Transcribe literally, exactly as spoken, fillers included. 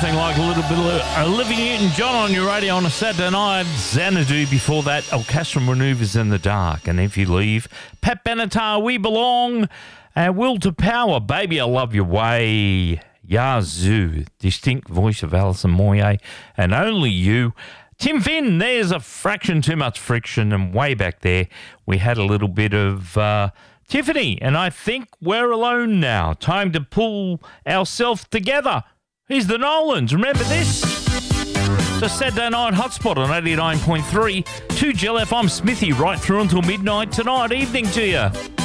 nothing like a little bit of Olivia Newton-John on your radio on a Saturday night. Xanadu before that, Orchestral Manoeuvres in the Dark. And if you leave, Pat Benatar, We Belong, and Will to Power, Baby I Love Your Way, Yazoo, distinct voice of Alison Moyet, and Only You. Tim Finn, there's a fraction too much friction, and way back there we had a little bit of uh, Tiffany, and I think we're alone now. Time to pull ourselves together. Here's the Nolans. Remember this? The Saturday Night Hotspot on eighty-nine point three. two G L F, I'm Smithy, right through until midnight tonight. Evening to you.